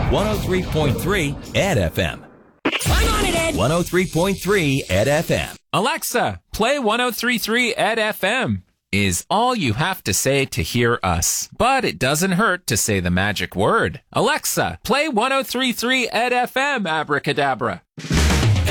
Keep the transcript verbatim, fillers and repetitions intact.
one oh three point three Ed F M. I'm on it, Ed. one oh three point three Ed F M. Alexa, play one oh three point three Ed F M. Is all you have to say to hear us. But it doesn't hurt to say the magic word. Alexa, play one oh three point three Ed F M, abracadabra.